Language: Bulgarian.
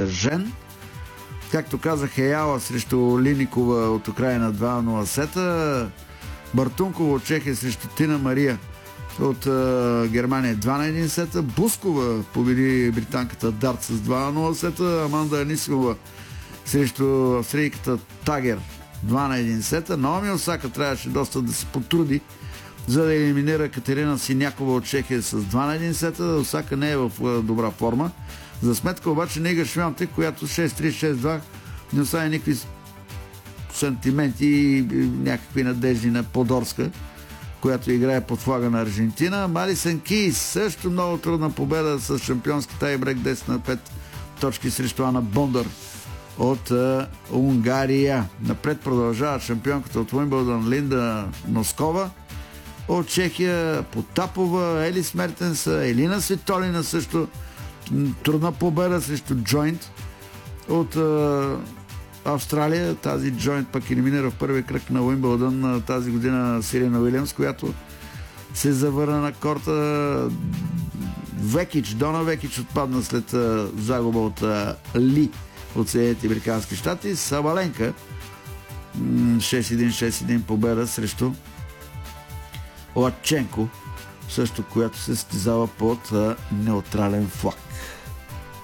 Жен. Както казах, Еяла срещу Линикова от Украина 2-0 сета. Бартункова от Чехия срещу Тина Мария от Германия 2-1 сета. Бускова победи британката Дарт с 2-0 сета. Аманда Анисимова срещу австрийката Тагер 2-1 сета. Наоми Осака трябваше доста да се потруди, за да елиминира Катерина Синякова от Чехия с 2-1 сета. Осака не е в добра форма. За сметка обаче Нега Швионтек, която 6-3, 6-2 не оставя никакви сантименти и някакви надежди на Подорска, която играе под флага на Аржентина. Малисън Кейс също много трудна победа с шампионски тайбрек 10-5 точки срещу Ана Бондар от Унгария. Напред продължава шампионката от Уимбълдън Линда Носкова от Чехия, Потапова, Елис Мертенса, Елина Свитолина също трудна победа срещу Джойнт от Австралия. Тази Джойнт пък елиминира в първи кръг на Уимбълдън тази година Сирена Уилямс, която се завърна на корта. Дона Векич отпадна след загуба от Ли от Съединените американски щати. Сабаленка 6-1 победа срещу Лаченко, също която се състезава под неутрален флаг.